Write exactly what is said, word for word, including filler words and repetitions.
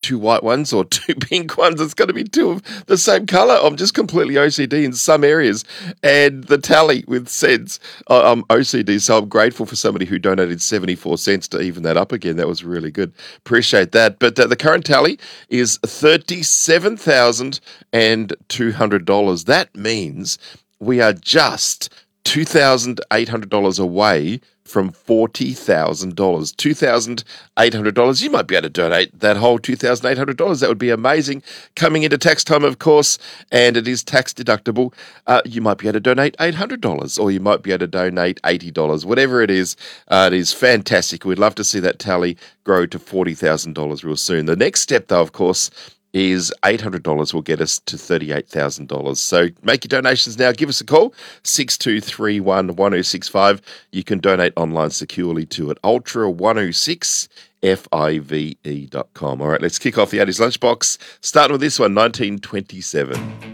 two white ones or two pink ones. It's going to be two of the same colour. I'm just completely O C D in some areas. And the tally with cents, uh, I'm O C D, so I'm grateful for somebody who donated seventy-four cents to even that up again. That was really good. Appreciate that. But uh, the current tally is thirty-seven thousand two hundred dollars. That means we are just two thousand eight hundred dollars away from forty thousand dollars. two thousand eight hundred dollars. You might be able to donate that whole two thousand eight hundred dollars. That would be amazing. Coming into tax time, of course, and it is tax deductible. Uh, you might be able to donate eight hundred dollars, or you might be able to donate eighty dollars. Whatever it is, uh, it is fantastic. We'd love to see that tally grow to forty thousand dollars real soon. The next step, though, of course, is eight hundred dollars will get us to thirty-eight thousand dollars. So make your donations now. Give us a call, six two three one, one oh six five. You can donate online securely to at ultra one oh six five e dot com. All right, let's kick off the eighties Lunchbox, starting with this one, nineteen twenty-seven.